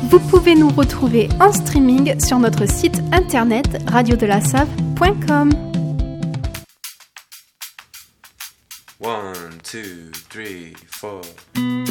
Vous pouvez nous retrouver en streaming sur notre site internet radiodelasave.com. 1, 2, 3, 4